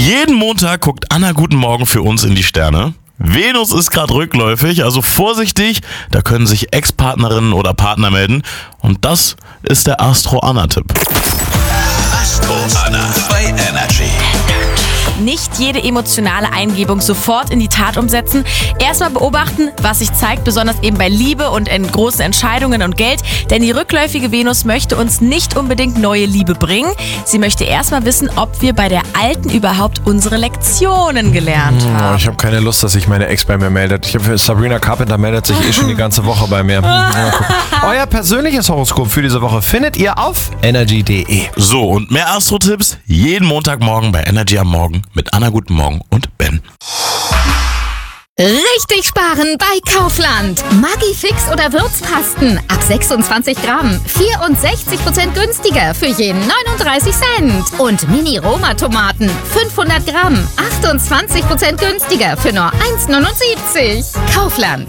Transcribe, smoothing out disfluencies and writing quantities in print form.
Jeden Montag guckt Anna Guten Morgen für uns in die Sterne. Venus ist gerade rückläufig, also vorsichtig, da können sich Ex-Partnerinnen oder Partner melden. Und das ist der Astro-Anna-Tipp. Astro Anna bei Energy. Nicht jede emotionale Eingebung sofort in die Tat umsetzen. Erstmal beobachten, was sich zeigt, besonders eben bei Liebe und in großen Entscheidungen und Geld. Denn die rückläufige Venus möchte uns nicht unbedingt neue Liebe bringen. Sie möchte erstmal wissen, ob wir bei der alten überhaupt unsere Lektionen gelernt haben. Ich habe keine Lust, dass sich meine Ex bei mir meldet. Sabrina Carpenter meldet sich schon die ganze Woche bei mir. Euer persönliches Horoskop für diese Woche findet ihr auf energy.de. So, und mehr Astro-Tipps jeden Montagmorgen bei Energy am Morgen mit Anna Guten Morgen und Ben. Richtig sparen bei Kaufland. Maggi-Fix oder Würzpasten ab 26 Gramm. 64% günstiger für jeden 39 Cent. Und Mini-Roma-Tomaten 500 Gramm. 28% günstiger für nur 1,79. Kaufland.